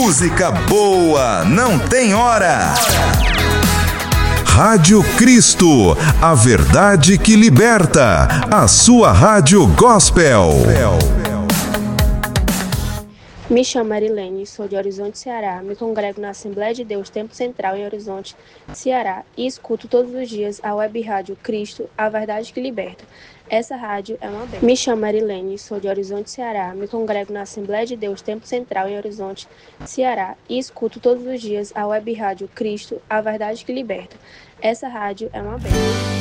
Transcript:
Música boa não tem hora. Rádio Cristo, a verdade que liberta. A sua rádio gospel. Me chamo Marilene, sou de Horizonte, Ceará. Me congrego na Assembleia de Deus Tempo Central em Horizonte, Ceará e escuto todos os dias a web rádio Cristo, a verdade que liberta. Essa rádio é uma bênção. Me chamo Marilene, sou de Horizonte, Ceará. Me congrego na Assembleia de Deus Tempo Central em Horizonte, Ceará e escuto todos os dias a web rádio Cristo, a verdade que liberta. Essa rádio é uma bênção.